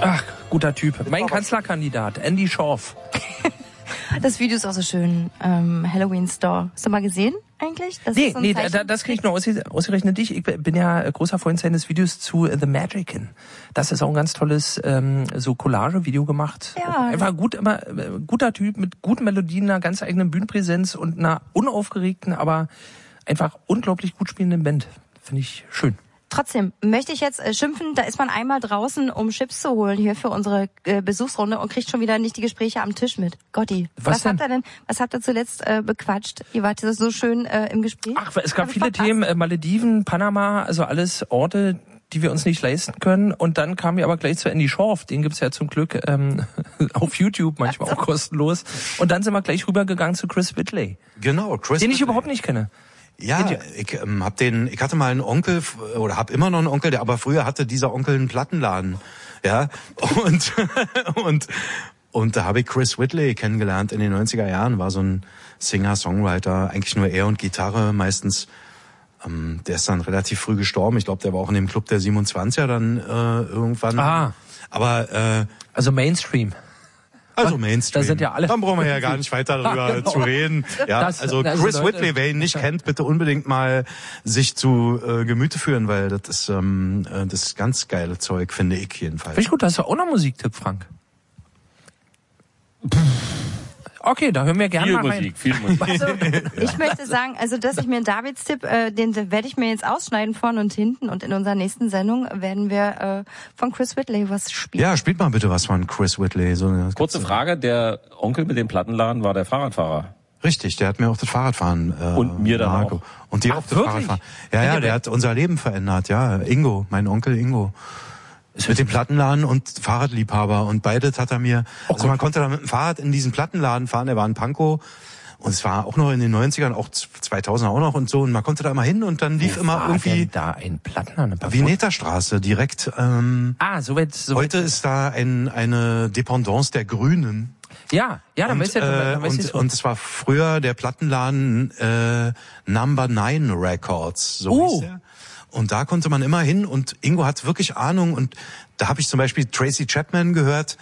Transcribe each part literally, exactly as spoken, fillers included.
Ach, guter Typ. Mein Kanzlerkandidat, Andy Schorf. Das Video ist auch so schön. Ähm, Halloween Store. Hast du mal gesehen eigentlich? Das nee, ist so ein nee, da, das krieg ich nur ausgerechnet dich. Ich bin ja großer Freund seines Videos zu The Magician. Das ist auch ein ganz tolles ähm, so Collage-Video gemacht. Ja. Einfach gut, immer guter Typ mit guten Melodien, einer ganz eigenen Bühnenpräsenz und einer unaufgeregten, aber einfach unglaublich gut spielenden Band. Finde ich schön. Trotzdem möchte ich jetzt äh, schimpfen, da ist man einmal draußen, um Chips zu holen hier für unsere äh, Besuchsrunde und kriegt schon wieder nicht die Gespräche am Tisch mit. Gotti, was, was habt ihr denn, was habt ihr zuletzt äh, bequatscht? Ihr wart so schön äh, im Gespräch. Ach, es gab viele Themen, äh, Malediven, Panama, also alles Orte, die wir uns nicht leisten können. Und dann kamen wir aber gleich zu Andy Schorf, den gibt's ja zum Glück ähm, auf YouTube manchmal also. auch kostenlos. Und dann sind wir gleich rübergegangen zu Chris Whitley. Genau, Chris Den ich Whitley. überhaupt nicht kenne. Ja, ich ähm, hab den, ich hatte mal einen Onkel oder hab immer noch einen Onkel, der aber früher hatte dieser Onkel einen Plattenladen, ja und und und da habe ich Chris Whitley kennengelernt in den neunziger Jahren, war so ein Singer-Songwriter, eigentlich nur er und Gitarre meistens. Ähm, der ist dann relativ früh gestorben. Ich glaube, der war auch in dem Club der siebenundzwanziger dann äh, irgendwann. Ah, aber äh, also Mainstream. Also Mainstream. Da sind ja alle. Dann brauchen wir ja gar nicht weiter darüber genau. zu reden. Ja, das, also also Chris Leute, Whitley, wer ihn nicht kennt, bitte unbedingt mal sich zu äh, Gemüte führen, weil das ist ähm, das ist ganz geile Zeug, finde ich jedenfalls. Finde ich gut, hast du auch noch Musiktipp, Frank? Okay, da hören wir gerne viel mal rein. Musik, viel Musik. Also, ich möchte sagen, also dass ich mir einen Davids-Tipp, äh, den werde ich mir jetzt ausschneiden vorne und hinten und in unserer nächsten Sendung werden wir äh, von Chris Whitley was spielen. Ja, spielt mal bitte was von Chris Whitley. So eine Kurze Frage, der Onkel mit dem Plattenladen war der Fahrradfahrer. Richtig, der hat mir auch das Fahrradfahren äh, und mir dann Marco. auch. Und dir Ach, auch das wirklich? Fahrradfahren. Ja, ja, der hat unser Leben verändert, ja. Ingo, mein Onkel Ingo. Mit dem Plattenladen und Fahrradliebhaber und beides hat er mir, oh also man konnte da mit dem Fahrrad in diesen Plattenladen fahren, der war in Pankow und es war auch noch in den neunzigern, auch zweitausend auch noch und so und man konnte da immer hin und dann lief Wo immer war irgendwie denn da ein Plattenladen? Vineterstraße direkt. Ähm, ah, so weit. So heute weit. ist da ein, eine Dependance der Grünen. Ja, ja, dann und, weiß ich, dann weiß äh, ich und, und es war früher der Plattenladen äh, Number Nine Records, so Oh. hieß der. Und da konnte man immer hin und Ingo hat wirklich Ahnung und da habe ich zum Beispiel Tracy Chapman gehört,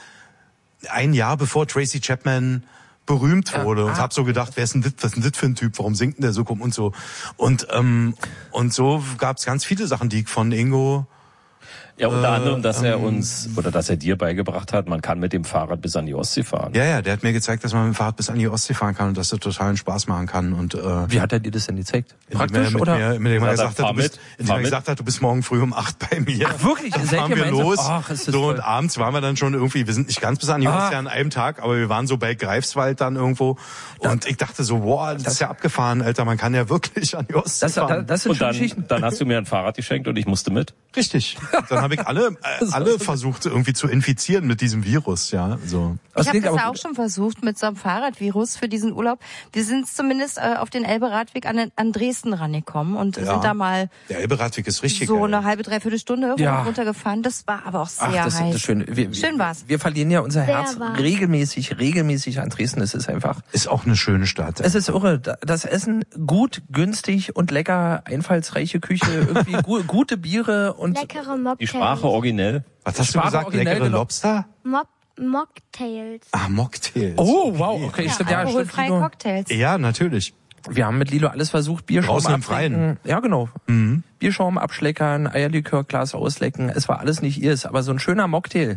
ein Jahr bevor Tracy Chapman berühmt wurde, ja, und ah. habe so gedacht, wer ist denn das, was ist denn das für ein Typ, warum singt denn der so und so und ähm, und so gab es ganz viele Sachen, die ich von Ingo Ja, unter äh, anderem, dass er ähm, uns, oder dass er dir beigebracht hat, man kann mit dem Fahrrad bis an die Ostsee fahren. Ja, ja, der hat mir gezeigt, dass man mit dem Fahrrad bis an die Ostsee fahren kann und dass das totalen Spaß machen kann. Und äh, Wie hat er dir das denn gezeigt? Praktisch, er mit oder? Mir, mit dem er Sagt gesagt er, hat, du bist, fahr mit, indem fahr er mit. gesagt hat, du bist morgen früh um acht bei mir. Ach, wirklich? Dann Seid fahren ihr wir gemeinsam? los. Ach, ist das so toll. und abends waren wir dann schon irgendwie, wir sind nicht ganz bis an die Ah. Ostsee an einem Tag, aber wir waren so bei Greifswald dann irgendwo. Und ich dachte so, wow, das ist ja abgefahren, Alter, man kann ja wirklich an die Ostsee Das, fahren. das, das sind Und schon dann, Geschichten. dann hast du mir ein Fahrrad geschenkt und ich musste mit. Richtig. Dann habe ich alle äh, alle versucht irgendwie zu infizieren mit diesem Virus, ja. So. Das Ich habe klingt das aber ja auch gut. schon versucht mit so einem Fahrradvirus für diesen Urlaub. Wir sind zumindest äh, auf den Elbe-Radweg an, an Dresden rangekommen und Ja. sind da mal Der Elbe-Radweg ist richtig so geil. eine halbe, dreiviertel Stunde Ja. runtergefahren. Das war aber auch sehr Ach, das, heiß. das ist schön. Wir, Schön war's. Wir verlieren ja unser Sehr Herz warm. regelmäßig, regelmäßig an Dresden. Es ist einfach, Ist auch eine schöne Stadt. es ist irre. Das Essen gut, günstig und lecker, einfallsreiche Küche, irgendwie gu, gute Biere und Leckere Mocktails. Die Sprache originell. Was hast Sprache du gesagt? originell, Leckere genau. Lobster? Mock Mocktails. Ah, Mocktails. Oh, wow, okay, Ja, stimmt, ja, stimmt. alkoholfreie Lilo. Cocktails. Ja, natürlich. Wir haben mit Lilo alles versucht, Bierschaum Draußen im abschlecken. Freien. Ja, genau. Mhm. Bierschaum abschleckern, Eierlikörglas auslecken. Es war alles nicht ihrs, aber so ein schöner Mocktail.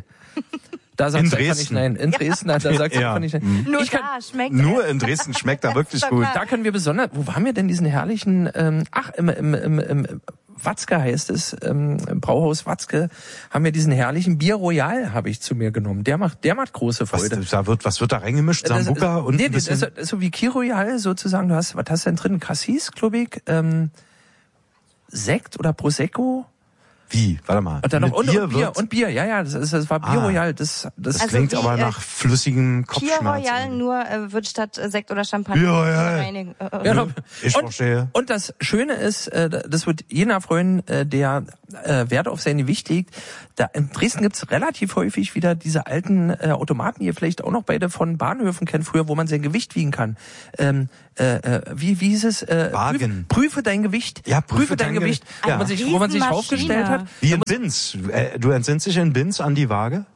Da sagt In sie einfach nicht Dresden. nein. In Dresden, da sagt sie Ja. einfach nicht nein. Nur Ich kann, da schmeckt Nur in Dresden schmeckt er wirklich Ja, gut. klar. da können wir besonders, wo waren wir denn diesen herrlichen, ähm, ach, im, im, im, im Watzke heißt es, ähm, im Brauhaus Watzke, haben wir diesen herrlichen Bier Royal, habe ich zu mir genommen. Der macht, der macht große Was, Freude. da wird, was wird da reingemischt? Das- Sambuca und nee, ein das bisschen... ist, das ist so wie Kir Royal sozusagen. Du hast, was hast du denn drin? Cassis, glaube ich, ähm, Sekt oder Prosecco? Wie? Warte mal. Und dann noch Mit und, und Bier wird- und Bier. Ja, ja, das, ist, das war Bier Ah. Royal. Das, das, Das Also klingt wie, aber äh, nach flüssigem Kier Kopfschmerz. Royal nur äh, wird statt äh, Sekt oder Champagner. Bier Royal. reine, äh, äh, Ja, Ich und, verstehe. und das Schöne ist, äh, das wird jener freuen, äh, der äh, Wert auf sein Gewicht legt. Da in Dresden gibt's relativ häufig wieder diese alten äh, Automaten, die ihr vielleicht auch noch beide von Bahnhöfen kennt früher, wo man sein Gewicht wiegen kann. Ähm, äh, äh, wie, wie hieß es? Äh, Wagen. Prüf, prüfe dein Gewicht. Ja, prüfe dein dein Gewicht. Gewicht. Wo Ja. man sich, wo man sich Riesenmaschine. aufgestellt hat. Wie in Binz. Äh, Du entsinnst dich in Binz an die Waage?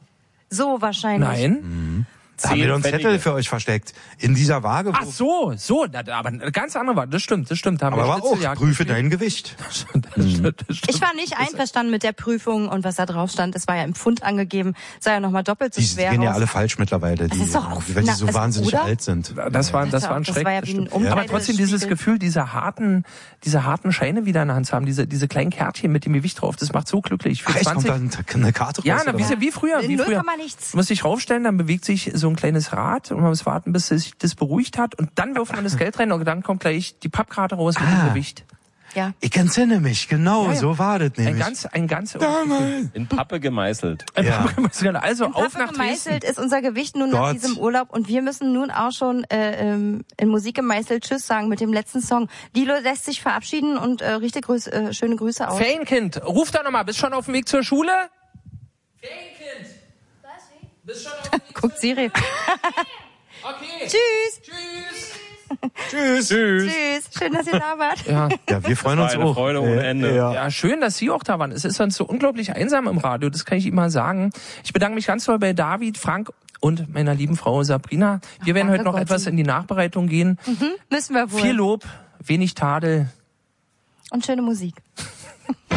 So wahrscheinlich. Nein. Mhm. Da haben wir doch einen Pfennige. Zettel für euch versteckt. In dieser Waage. Ach so, so, da- da- aber eine ganz andere war. Das stimmt, das stimmt. Da haben Aber wir war auch, Schnitzeljagd prüfe gespielt. dein Gewicht. Das stimmt, das stimmt. Ich war nicht einverstanden mit der Prüfung und was da drauf stand. Es war ja im Pfund angegeben. Sah ja nochmal doppelt so Die schwer gehen ja aus. alle falsch mittlerweile, die, ist doch auch- weil die na, so also, wahnsinnig oder? alt sind. Das war, das Das war ein das Schreck. war ja das wie ein stimmt. Umkleidespiegel. Aber trotzdem dieses Gefühl, diese harten, diese harten Scheine wieder in der Hand zu haben, diese, diese kleinen Kärtchen mit dem Gewicht drauf, das macht so glücklich. Für Ach, echt, kommt zwanzig da eine Karte raus? Ja, na, oder wie, was? wie früher, wie In null früher. Komma nichts. Du musst dich raufstellen, dann bewegt sich so ein kleines Rad und man muss warten, bis sich das beruhigt hat und dann wirft man das Geld rein und dann kommt gleich die Pappkarte raus mit Ah. dem Gewicht. Ja. Ich entsinne mich, genau, Ja, ja. so war das Ein nämlich. ganz, ein ganz, Damals. In Pappe gemeißelt. ein Ja. Pappe- also In auf Pappe nach gemeißelt Dresden. ist unser Gewicht nun nach Gott. diesem Urlaub und wir müssen nun auch schon äh, ähm, in Musik gemeißelt Tschüss sagen mit dem letzten Song. Lilo lässt sich verabschieden und äh, richtig grüß, äh, schöne Grüße aus. Ferienkind, ruf da nochmal, bist schon auf dem Weg zur Schule? Ferienkind! Bist schon auf dem Weg Guckt Siri. Okay. Tschüss. Tschüss. Tschüss. Tschüss. Tschüss. Schön, dass ihr da wart. Ja. Ja, wir freuen war uns eine auch. Freude ohne Ende. Ja. Ja, schön, dass Sie auch da waren. Es ist sonst so unglaublich einsam im Radio, das kann ich Ihnen mal sagen. Ich bedanke mich ganz doll bei David, Frank und meiner lieben Frau Sabrina. Wir werden danke heute noch Gott. etwas in die Nachbereitung gehen. Mhm, müssen wir wohl. Viel Lob, wenig Tadel. Und schöne Musik.